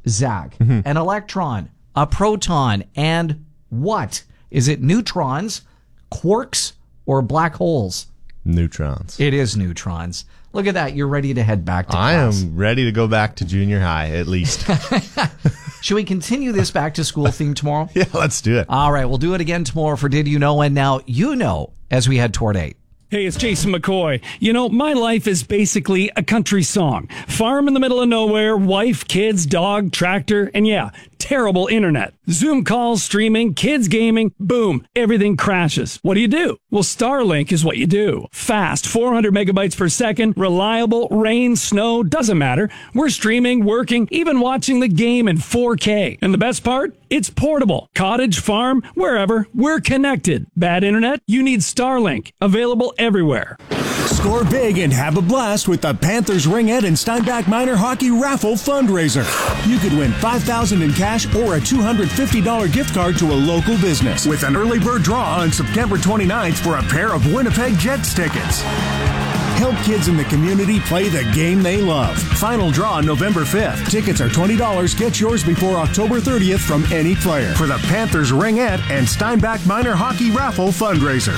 Zach? An electron, a proton, and what? Is it neutrons, quarks, or black holes? Neutrons. It is neutrons. Look at that. You're ready to head back to class. I am ready to go back to junior high, at least. Should we continue this back to school theme tomorrow? Yeah, let's do it. All right, we'll do it again tomorrow for Did You Know? And now you know as we head toward 8. Hey, it's Jason McCoy. You know, my life is basically a country song. Farm in the middle of nowhere, wife, kids, dog, tractor, and yeah, terrible internet. Zoom calls, streaming, kids gaming, boom, everything crashes. What do? Well, Starlink is what you do. Fast, 400 megabytes per second, reliable, rain, snow, doesn't matter. We're streaming, working, even watching the game in 4K. And the best part? It's portable. Cottage, farm, wherever, we're connected. Bad internet? You need Starlink. Available everywhere. Score big and have a blast with the Panthers Ringette and Steinbach Minor Hockey Raffle fundraiser. You could win $5,000 in cash or a $250 gift card to a local business with an early bird draw on September 29th for a pair of Winnipeg Jets tickets. Help kids in the community play the game they love. Final draw November 5th. Tickets are $20. Get yours before October 30th from any player for the Panthers Ringette and Steinbach Minor Hockey Raffle fundraiser.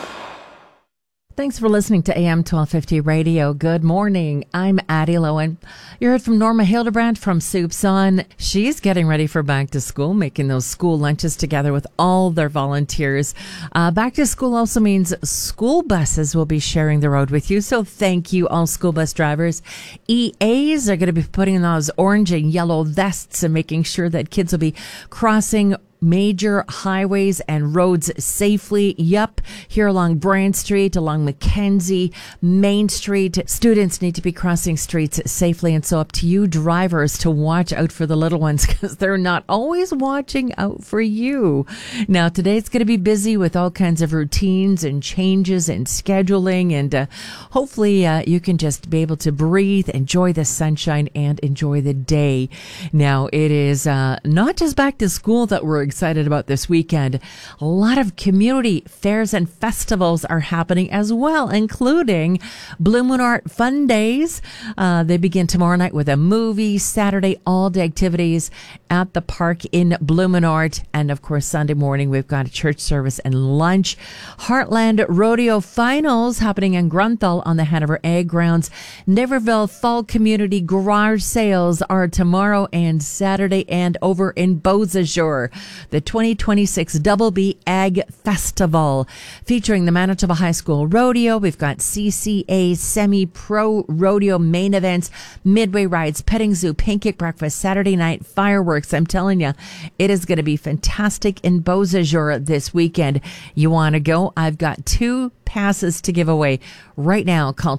Thanks for listening to AM 1250 Radio. Good morning. I'm Addie Lowen. You heard from Norma Hildebrand from Soup's On. She's getting ready for back to school, making those school lunches together with all their volunteers. Back to school also means school buses will be sharing the road with you. So thank you, all school bus drivers. EAs are going to be putting on those orange and yellow vests and making sure that kids will be crossing major highways and roads safely. Yup, here along Brand Street, along Mackenzie, Main Street, students need to be crossing streets safely. And so up to you drivers to watch out for the little ones because they're not always watching out for you. Now, today it's going to be busy with all kinds of routines and changes and scheduling. And hopefully you can just be able to breathe, enjoy the sunshine, and enjoy the day. Now, it is not just back to school that we're excited about this weekend. A lot of community fairs and festivals are happening as well, including Blue Moon Art Fun Days. They begin tomorrow night with a movie, Saturday all-day activities at the park in Blue Moon Art, and of course Sunday morning we've got a church service and lunch. Heartland Rodeo Finals happening in Grunthal on the Hanover Ag Grounds. Niverville Fall Community Garage Sales are tomorrow and Saturday, and over in Beausejour, the 2026 Double B Ag Festival featuring the Manitoba High School Rodeo. We've got CCA Semi-Pro Rodeo main events, Midway Rides, Petting Zoo, Pancake Breakfast, Saturday night fireworks. I'm telling you, it is going to be fantastic in Beausejour this weekend. You want to go? I've got 2 passes to give away right now. Call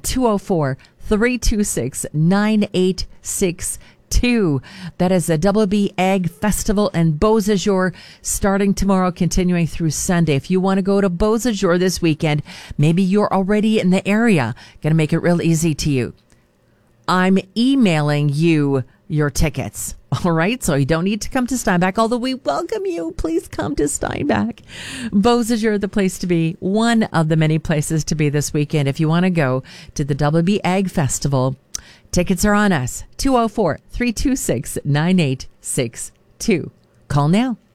204-326-9862. That is a Double B Ag Festival in Beausejour starting tomorrow, continuing through Sunday. If you want to go to Beausejour this weekend, maybe you're already in the area. Going to make it real easy to you. I'm emailing you your tickets. All right, so you don't need to come to Steinbach, although we welcome you. Please come to Steinbach. Beausejour, the place to be, one of the many places to be this weekend. If you want to go to the Double B Ag Festival, tickets are on us. 204-326-9862. Call now.